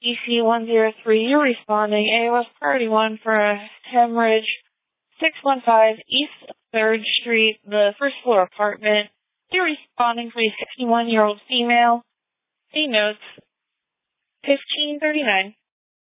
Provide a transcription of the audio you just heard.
EC103, you're responding. AOS Priority 1 for Hemorrhage 615 East 3rd Street, the first floor apartment. You're responding for a 61-year-old female. C notes 1539.